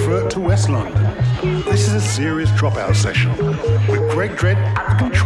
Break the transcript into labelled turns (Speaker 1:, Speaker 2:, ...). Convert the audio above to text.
Speaker 1: Frankfurt to West London. This is a serious dropout session with Greg Dredd at the control.